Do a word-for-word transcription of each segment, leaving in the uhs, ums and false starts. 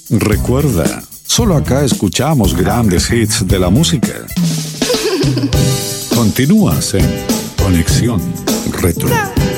Recuerda, solo acá escuchamos grandes hits de la música. Continúas en Conexión Retro.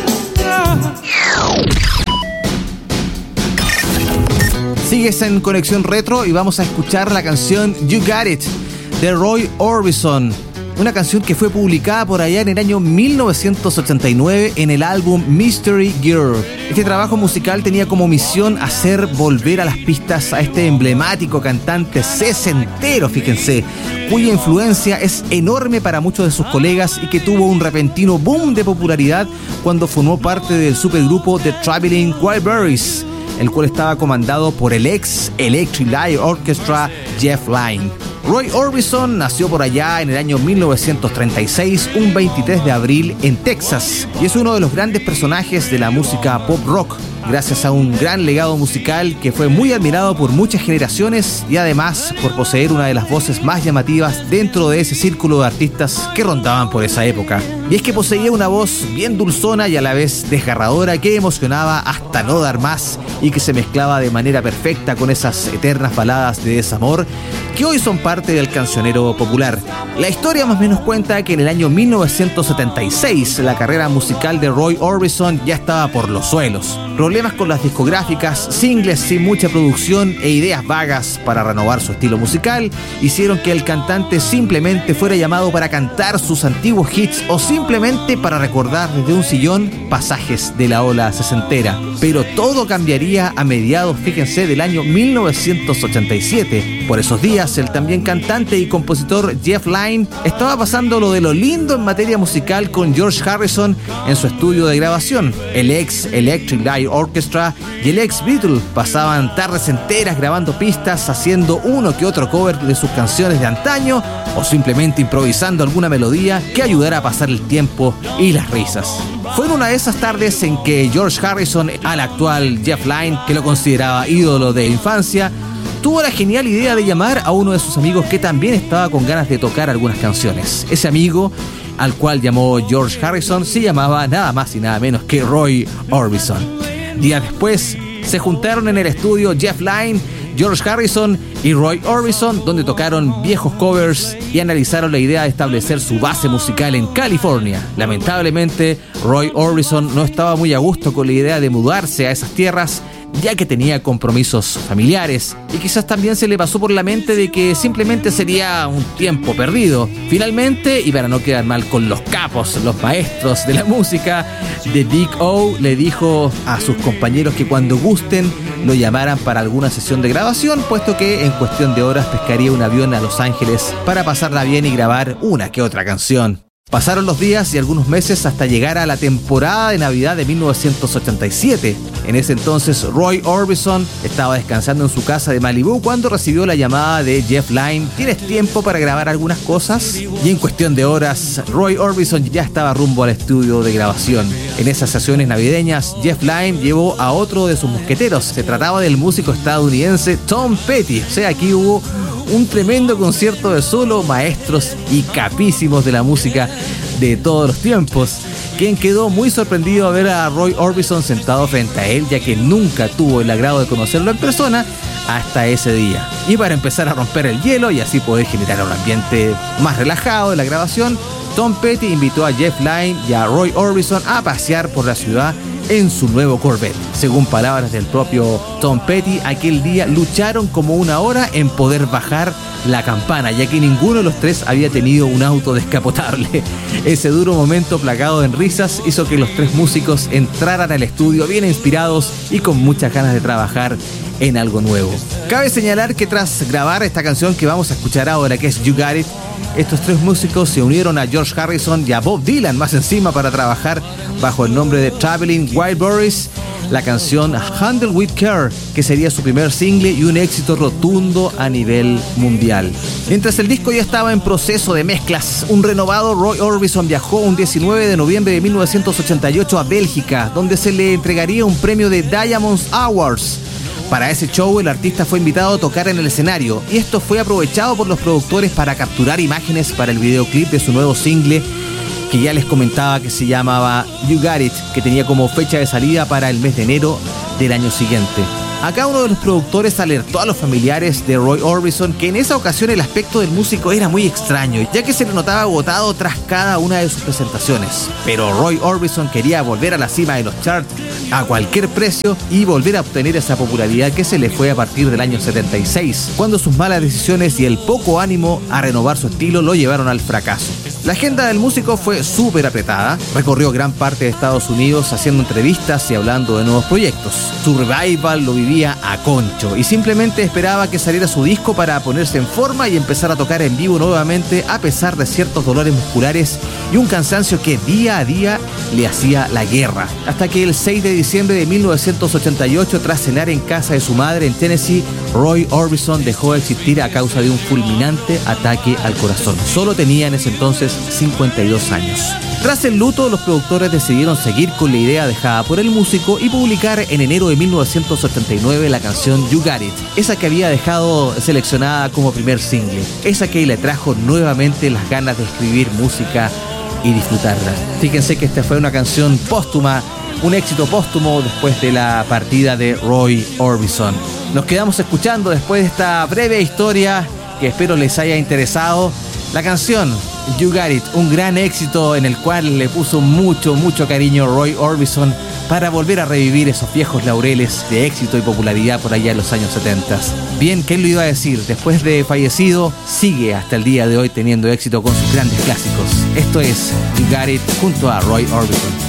Sigues en Conexión Retro y vamos a escuchar la canción You Got It de Roy Orbison. Una canción que fue publicada por allá en el año mil novecientos ochenta y nueve en el álbum Mystery Girl. Este trabajo musical tenía como misión hacer volver a las pistas a este emblemático cantante sesentero, fíjense, cuya influencia es enorme para muchos de sus colegas y que tuvo un repentino boom de popularidad cuando formó parte del supergrupo The Traveling Wilburys, el cual estaba comandado por el ex Electric Light Orchestra Jeff Lynne. Roy Orbison nació por allá en el año mil novecientos treinta y seis, un veintitrés de abril, en Texas, y es uno de los grandes personajes de la música pop rock, gracias a un gran legado musical que fue muy admirado por muchas generaciones y además por poseer una de las voces más llamativas dentro de ese círculo de artistas que rondaban por esa época. Y es que poseía una voz bien dulzona y a la vez desgarradora que emocionaba hasta no dar más y que se mezclaba de manera perfecta con esas eternas baladas de desamor que hoy son parte del cancionero popular. La historia más o menos cuenta que en el año mil novecientos setenta y seis la carrera musical de Roy Orbison ya estaba por los suelos. Problemas con las discográficas, singles sin mucha producción e ideas vagas para renovar su estilo musical hicieron que el cantante simplemente fuera llamado para cantar sus antiguos hits o simplemente para recordar desde un sillón pasajes de la ola sesentera. Pero todo cambiaría a mediados, fíjense, del año mil novecientos ochenta y siete. Por esos días, el también cantante y compositor Jeff Lynne estaba pasando lo de lo lindo en materia musical con George Harrison en su estudio de grabación. El ex Electric Light Orchestra y el ex Beatle pasaban tardes enteras grabando pistas, haciendo uno que otro cover de sus canciones de antaño o simplemente improvisando alguna melodía que ayudara a pasar el tiempo y las risas. Fue en una de esas tardes en que George Harrison, al actual Jeff Lynne, que lo consideraba ídolo de infancia, tuvo la genial idea de llamar a uno de sus amigos que también estaba con ganas de tocar algunas canciones. Ese amigo, al cual llamó George Harrison, se llamaba nada más y nada menos que Roy Orbison. Días después, se juntaron en el estudio Jeff Lynne, George Harrison y Roy Orbison, donde tocaron viejos covers y analizaron la idea de establecer su base musical en California. Lamentablemente, Roy Orbison no estaba muy a gusto con la idea de mudarse a esas tierras, ya que tenía compromisos familiares y quizás también se le pasó por la mente de que simplemente sería un tiempo perdido. Finalmente, y para no quedar mal con los capos, los maestros de la música, The Big O le dijo a sus compañeros que cuando gusten lo llamaran para alguna sesión de grabación, puesto que en cuestión de horas pescaría un avión a Los Ángeles para pasarla bien y grabar una que otra canción. Pasaron los días y algunos meses hasta llegar a la temporada de Navidad de mil novecientos ochenta y siete. En ese entonces, Roy Orbison estaba descansando en su casa de Malibú cuando recibió la llamada de Jeff Lynne. ¿Tienes tiempo para grabar algunas cosas? Y en cuestión de horas, Roy Orbison ya estaba rumbo al estudio de grabación. En esas sesiones navideñas, Jeff Lynne llevó a otro de sus mosqueteros. Se trataba del músico estadounidense Tom Petty. O sea, aquí hubo un tremendo concierto de solo maestros y capísimos de la música de todos los tiempos, quien quedó muy sorprendido a ver a Roy Orbison sentado frente a él, ya que nunca tuvo el agrado de conocerlo en persona hasta ese día. Y para empezar a romper el hielo y así poder generar un ambiente más relajado de la grabación, Tom Petty invitó a Jeff Lynne y a Roy Orbison a pasear por la ciudad en su nuevo Corvette. Según palabras del propio Tom Petty, aquel día lucharon como una hora en poder bajar la campana, ya que ninguno de los tres había tenido un auto descapotable. Ese duro momento, plagado en risas, hizo que los tres músicos entraran al estudio bien inspirados y con muchas ganas de trabajar en algo nuevo. Cabe señalar que tras grabar esta canción que vamos a escuchar ahora, que es You Got It, estos tres músicos se unieron a George Harrison y a Bob Dylan más encima para trabajar bajo el nombre de Traveling Wilburys la canción Handle With Care, que sería su primer single y un éxito rotundo a nivel mundial. Mientras el disco ya estaba en proceso de mezclas, un renovado Roy Orbison viajó un diecinueve de noviembre de mil novecientos ochenta y ocho a Bélgica, donde se le entregaría un premio de Diamonds Awards. Para ese show, el artista fue invitado a tocar en el escenario, y esto fue aprovechado por los productores para capturar imágenes para el videoclip de su nuevo single, que ya les comentaba que se llamaba You Got It, que tenía como fecha de salida para el mes de enero del año siguiente. Acá uno de los productores alertó a los familiares de Roy Orbison que en esa ocasión el aspecto del músico era muy extraño, ya que se le notaba agotado tras cada una de sus presentaciones. Pero Roy Orbison quería volver a la cima de los charts a cualquier precio y volver a obtener esa popularidad que se le fue a partir del año setenta y seis, cuando sus malas decisiones y el poco ánimo a renovar su estilo lo llevaron al fracaso. La agenda del músico fue súper apretada, recorrió gran parte de Estados Unidos haciendo entrevistas y hablando de nuevos proyectos. Su revival lo vivía a concho y simplemente esperaba que saliera su disco para ponerse en forma y empezar a tocar en vivo nuevamente a pesar de ciertos dolores musculares y un cansancio que día a día le hacía la guerra. Hasta que el seis de diciembre de mil novecientos ochenta y ocho, tras cenar en casa de su madre en Tennessee, Roy Orbison dejó de existir a causa de un fulminante ataque al corazón. Solo tenía en ese entonces cincuenta y dos años. Tras el luto, los productores decidieron seguir con la idea dejada por el músico y publicar en enero de mil novecientos ochenta y nueve la canción You Got It, esa que había dejado seleccionada como primer single, esa que le trajo nuevamente las ganas de escribir música y disfrutarla. Fíjense que esta fue una canción póstuma, un éxito póstumo después de la partida de Roy Orbison. Nos quedamos escuchando después de esta breve historia que espero les haya interesado. La canción You Got It, un gran éxito en el cual le puso mucho, mucho cariño Roy Orbison para volver a revivir esos viejos laureles de éxito y popularidad por allá en los años setenta. Bien, ¿quién lo iba a decir? Después de fallecido, sigue hasta el día de hoy teniendo éxito con sus grandes clásicos. Esto es You Got It junto a Roy Orbison.